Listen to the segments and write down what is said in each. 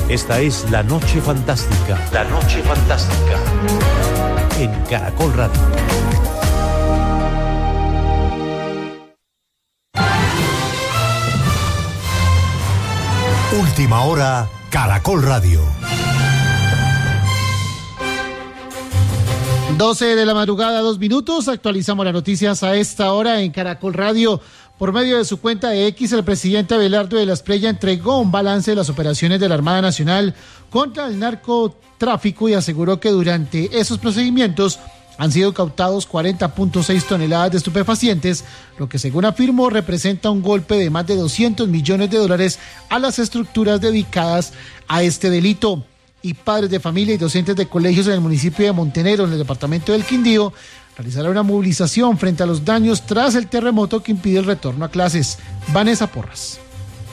Esta es La Noche Fantástica. La Noche Fantástica. En Caracol Radio. Última hora, Caracol Radio. 12 de la madrugada, 2 minutos. Actualizamos las noticias a esta hora en Caracol Radio. Por medio de su cuenta de X, el presidente Abelardo de la Espriella entregó un balance de las operaciones de la Armada Nacional contra el narcotráfico y aseguró que durante esos procedimientos han sido cautados 40.6 toneladas de estupefacientes, lo que según afirmó representa un golpe de más de 200 millones de dólares a las estructuras dedicadas a este delito. Y padres de familia y docentes de colegios en el municipio de Montenegro, en el departamento del Quindío, realizarán una movilización frente a los daños tras el terremoto que impidió el retorno a clases. Vanessa Porras.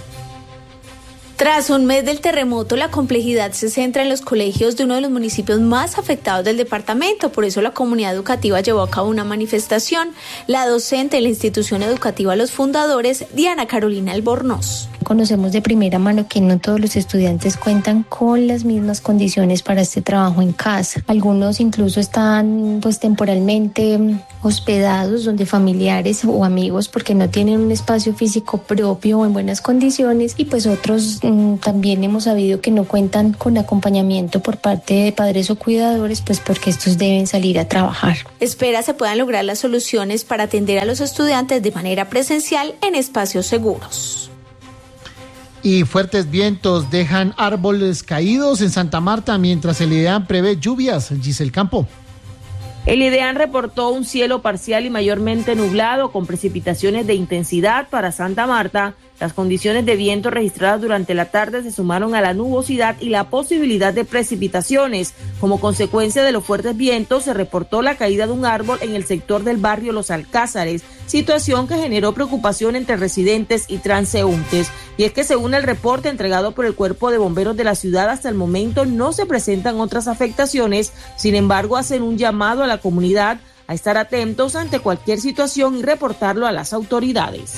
Tras un mes del terremoto, la complejidad se centra en los colegios de uno de los municipios más afectados del departamento. Por eso la comunidad educativa llevó a cabo una manifestación. La docente de la institución educativa Los Fundadores, Diana Carolina Albornoz. Conocemos de primera mano que no todos los estudiantes cuentan con las mismas condiciones para este trabajo en casa. Algunos incluso están temporalmente hospedados donde familiares o amigos porque no tienen un espacio físico propio o en buenas condiciones, y otros también hemos sabido que no cuentan con acompañamiento por parte de padres o cuidadores, porque estos deben salir a trabajar. Espera se puedan lograr las soluciones para atender a los estudiantes de manera presencial en espacios seguros. Y fuertes vientos dejan árboles caídos en Santa Marta, mientras el IDEAN prevé lluvias. Giselle Campo. El IDEAN reportó un cielo parcial y mayormente nublado con precipitaciones de intensidad para Santa Marta. Las condiciones de viento registradas durante la tarde se sumaron a la nubosidad y la posibilidad de precipitaciones. Como consecuencia de los fuertes vientos, se reportó la caída de un árbol en el sector del barrio Los Alcázares, situación que generó preocupación entre residentes y transeúntes. Y es que según el reporte entregado por el Cuerpo de Bomberos de la ciudad, hasta el momento no se presentan otras afectaciones. Sin embargo, hacen un llamado a la comunidad a estar atentos ante cualquier situación y reportarlo a las autoridades.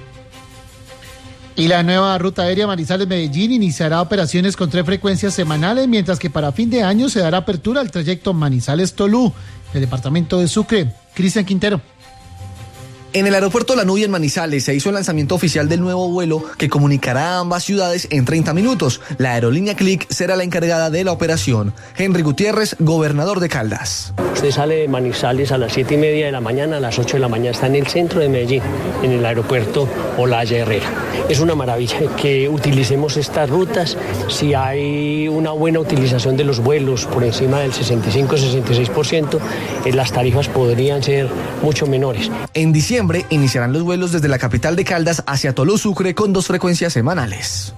Y la nueva ruta aérea Manizales-Medellín iniciará operaciones con 3 frecuencias semanales, mientras que para fin de año se dará apertura al trayecto Manizales-Tolú, del departamento de Sucre. Cristian Quintero. En el aeropuerto La Nubia en Manizales se hizo el lanzamiento oficial del nuevo vuelo que comunicará a ambas ciudades en 30 minutos. La aerolínea Click será la encargada de la operación. Henry Gutiérrez, gobernador de Caldas. Usted sale de Manizales a las 7:30 de la mañana, a las 8 de la mañana está en el centro de Medellín, en el aeropuerto Olaya Herrera. Es una maravilla que utilicemos estas rutas. Si hay una buena utilización de los vuelos por encima del 65-66%, las tarifas podrían ser mucho menores. En diciembre iniciarán los vuelos desde la capital de Caldas hacia Tolú, Sucre, con 2 frecuencias semanales.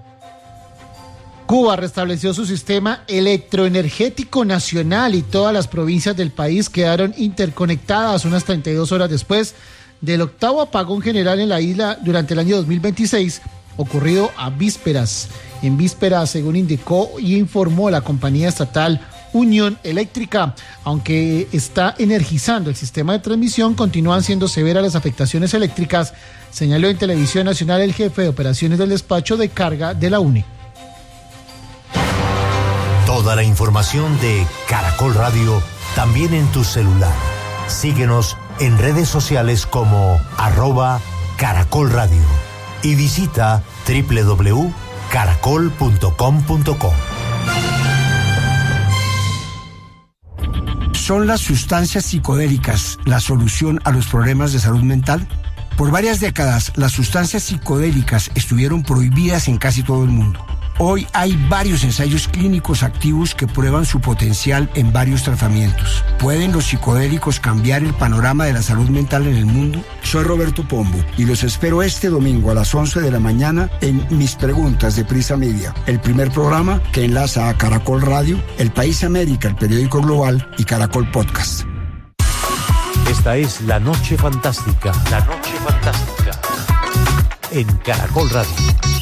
Cuba restableció su sistema electroenergético nacional y todas las provincias del país quedaron interconectadas unas 32 horas después del 8º apagón general en la isla durante el año 2026, ocurrido a vísperas. En vísperas, según indicó y informó la compañía estatal Unión Eléctrica, aunque está energizando el sistema de transmisión, continúan siendo severas las afectaciones eléctricas, señaló en Televisión Nacional el jefe de operaciones del despacho de carga de la UNE. Toda la información de Caracol Radio también en tu celular. Síguenos en redes sociales como @Caracol Radio y visita www.caracol.com.co. ¿Son las sustancias psicodélicas la solución a los problemas de salud mental? Por varias décadas, las sustancias psicodélicas estuvieron prohibidas en casi todo el mundo. Hoy hay varios ensayos clínicos activos que prueban su potencial en varios tratamientos. ¿Pueden los psicodélicos cambiar el panorama de la salud mental en el mundo? Soy Roberto Pombo y los espero este domingo a las 11 de la mañana en Mis Preguntas de Prisa Media, el primer programa que enlaza a Caracol Radio, El País América, el periódico global, y Caracol Podcast. Esta es La Noche Fantástica. La Noche Fantástica. En Caracol Radio.